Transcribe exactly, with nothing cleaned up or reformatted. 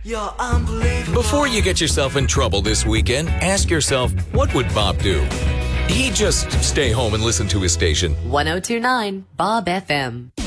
You're unbelievable. Before you get yourself in trouble this weekend, ask yourself, what would Bob do? He'd just stay home and listen to his station. one oh two point nine Bob F M.